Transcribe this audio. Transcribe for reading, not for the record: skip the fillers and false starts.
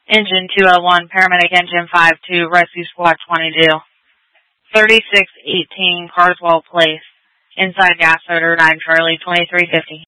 Engine 201, paramedic engine 52, rescue squad 22. 3618 Carswell Place. Inside gas odor 9 Charlie 2350.